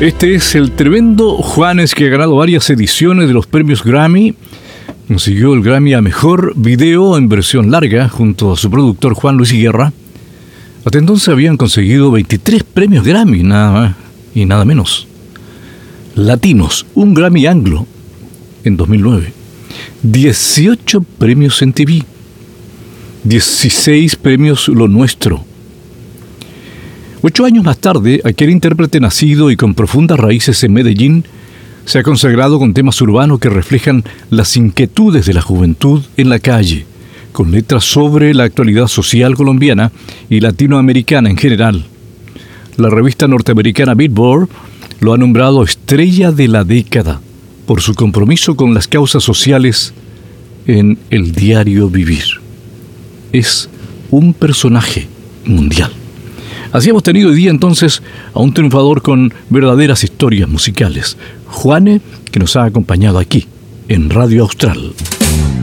Este es el tremendo Juanes, que ha ganado varias ediciones de los premios Grammy. Consiguió el Grammy a Mejor Video en versión larga junto a su productor Juan Luis Guerra. Hasta entonces habían conseguido 23 premios Grammy, nada más y nada menos. Latinos, un Grammy Anglo en 2009. 18 premios en TV. 16 premios Lo Nuestro. 8 años más tarde, aquel intérprete nacido y con profundas raíces en Medellín se ha consagrado con temas urbanos que reflejan las inquietudes de la juventud en la calle, con letras sobre la actualidad social colombiana y latinoamericana en general. La revista norteamericana Billboard lo ha nombrado estrella de la década por su compromiso con las causas sociales en el diario vivir. Es un personaje mundial. Así hemos tenido hoy día entonces a un triunfador con verdaderas historias musicales, Juane, que nos ha acompañado aquí en Radio Austral.